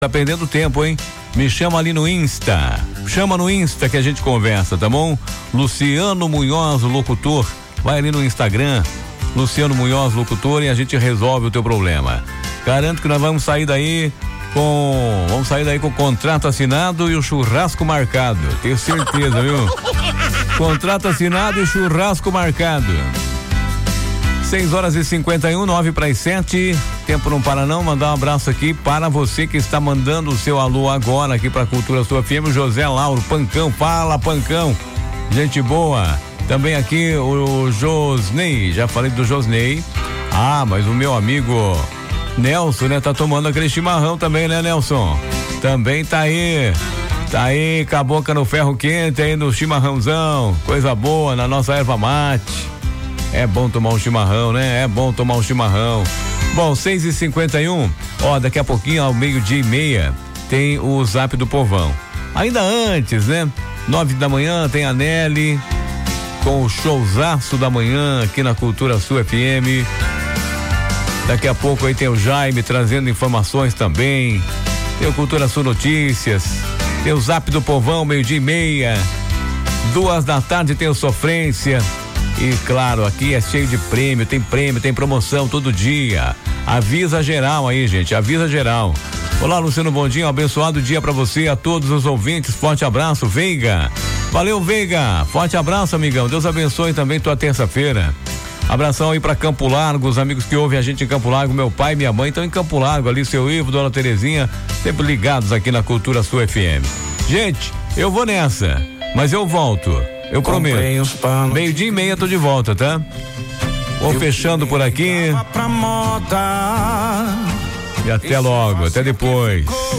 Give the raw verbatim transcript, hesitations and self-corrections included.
Tá perdendo tempo, hein? Me chama ali no Insta. Chama no Insta que a gente conversa, tá bom? Luciano Munhoz, locutor. Vai ali no Instagram, Luciano Munhoz, locutor, e a gente resolve o teu problema. Garanto que nós vamos sair daí com. Vamos sair daí com o contrato assinado e o churrasco marcado. Tenho certeza, viu? Contrato assinado e churrasco marcado. seis horas e cinquenta e um, nove para as sete. Tempo não para não. Mandar um abraço aqui para você que está mandando o seu alô agora aqui para a Cultura Sua F M, José Lauro, Pancão. Fala, Pancão. Gente boa. Também aqui o Josnei. Já falei do Josnei. Ah, mas o meu amigo Nelson, né? Tá tomando aquele chimarrão também, né, Nelson? Também tá aí. Tá aí com a boca no ferro quente aí no chimarrãozão. Coisa boa na nossa erva mate. É bom tomar um chimarrão, né? É bom tomar um chimarrão. Bom, seis e cinquenta e um, ó, daqui a pouquinho, ao meio-dia e meia, tem o Zap do Povão. Ainda antes, né? Nove da manhã tem a Nelly com o showzaço da manhã aqui na Cultura Sua F M. Daqui a pouco aí tem o Jaime trazendo informações também. Tem o Cultura Sul Notícias. Tem o Zap do Povão, meio-dia e meia. Duas da tarde tem o Sofrência. E claro, aqui é cheio de prêmio, tem prêmio, tem promoção todo dia. Avisa geral aí, gente, avisa geral. Olá, Luciano, bom dia, um abençoado dia pra você, a todos os ouvintes, forte abraço, Veiga. Valeu, Veiga, forte abraço, amigão, Deus abençoe também tua terça-feira. Abração aí pra Campo Largo, os amigos que ouvem a gente em Campo Largo, meu pai e minha mãe estão em Campo Largo, ali seu Ivo, dona Terezinha, sempre ligados aqui na Cultura Sua F M. Gente, eu vou nessa, mas eu volto. Eu prometo. Meio-dia e meia tô de volta, tá? Vou fechando por aqui. E até logo, até depois.